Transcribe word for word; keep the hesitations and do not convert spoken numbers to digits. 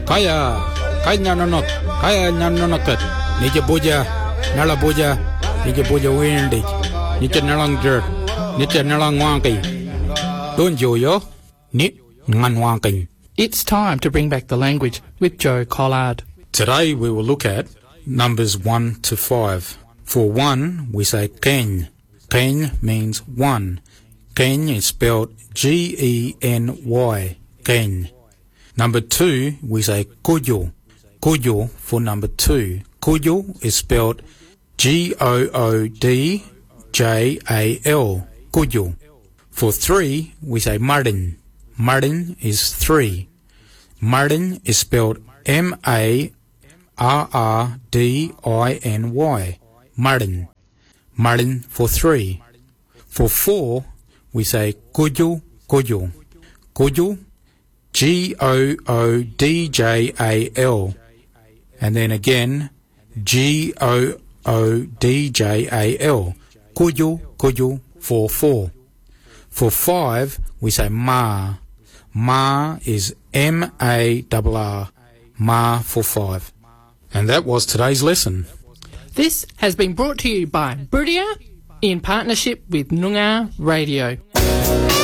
Kaya, kaya nanonok, kaya nanonokat. Nije boja, nala boja, nije boja windig. Nije nalang dirt, nije nalang wanki. Don't yo yo, ni ngan wanki. It's time to bring back the language with Joe Collard. Today we will look at numbers one to five. For one, we say ken. Ken means one. Ken is spelled G E N Y. Ken. Number two, we say koyo. Koyo for number two. Koyo is spelled G O O D J A L. Koyo. For three, we say marin. Marin is three. Marin is spelled M A R R D I N Y. Marin. Marin for three. For four, we say koyo, koyo. Koyo, G O O D J A L. And then again, G O O D J A L. Koyo, koyo for four. For five, we say ma. Ma is M A R R. Ma for five. And that was today's lesson. This has been brought to you by Buriya in partnership with Noongar Radio.